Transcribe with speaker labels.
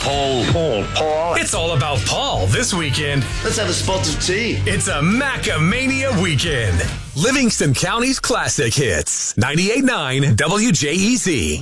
Speaker 1: Paul.
Speaker 2: It's all about Paul this weekend.
Speaker 1: Let's have a spot of tea.
Speaker 2: It's a Macamania weekend. Livingston County's classic hits. 98.9 WJEZ.